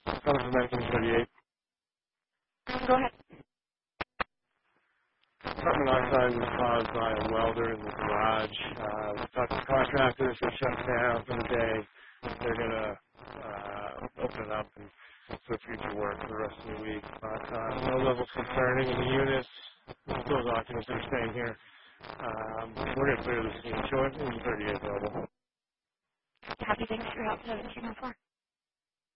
Coming from 1938. Go ahead. Carbon monoxide was caused by a welder in the garage. We talked to contractors. They shut down for the day. They're going to open it up and for future work for the rest of the week. But no levels concerning in the units. Those occupants are staying here. We're going to clear the scene. Short and 38 level. Happy thanks for your help. 1704.